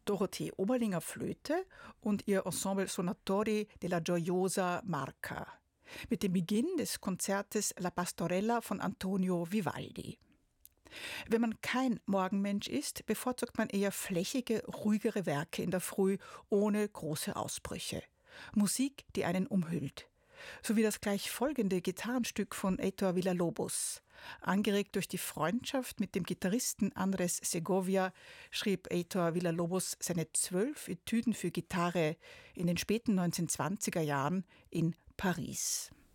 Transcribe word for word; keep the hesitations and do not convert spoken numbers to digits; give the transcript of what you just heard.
Dorothee Oberlinger Flöte und ihr Ensemble Sonatori della Gioiosa Marca mit dem Beginn des Konzertes La Pastorella von Antonio Vivaldi. Wenn man kein Morgenmensch ist, bevorzugt man eher flächige, ruhigere Werke in der Früh ohne große Ausbrüche. Musik, die einen umhüllt. So wie das gleich folgende Gitarrenstück von Heitor Villa-Lobos. Angeregt durch die Freundschaft mit dem Gitarristen Andrés Segovia schrieb Heitor Villa-Lobos seine zwölf Etüden für Gitarre in den späten neunzehnhundertzwanziger Jahren in Paris.